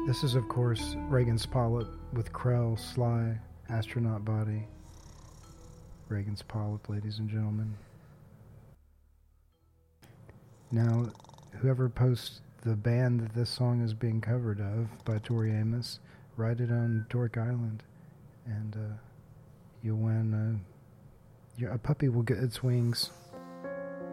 This is, of course, Reagan's Polyp with Krell, Sly, Astronaut Body. Reagan's Polyp, ladies and gentlemen. Now, whoever posts the band that this song is being covered of by Tori Amos, write it on Dork Island, and you'll win. A puppy will get its wings.